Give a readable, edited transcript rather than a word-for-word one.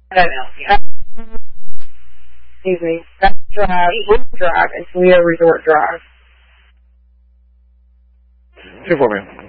I don't know. Yeah. Excuse me. That's Drive, and Toledo Resort Drive. 2 for me.